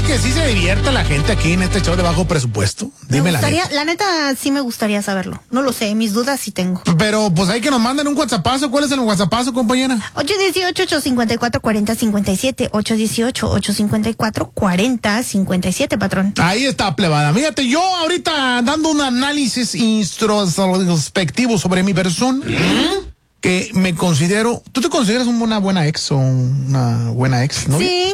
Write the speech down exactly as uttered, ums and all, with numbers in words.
que sí se divierta la gente aquí en este show de bajo presupuesto? Dime me la gustaría, neta. la neta sí me gustaría saberlo. No lo sé, mis dudas sí tengo. Pero pues hay que nos manden un WhatsAppazo. ¿Cuál es el WhatsAppazo, compañera? ocho uno ocho, ocho cinco cuatro, cuatro cero cinco siete. ocho uno ocho, ocho cinco cuatro, cuatro cero cinco siete, patrón. Ahí está, plebada. Fíjate, yo ahorita dando un análisis introspectivo sobre mi persona, que me considero... ¿Tú te consideras una buena ex o una buena ex, no? Sí.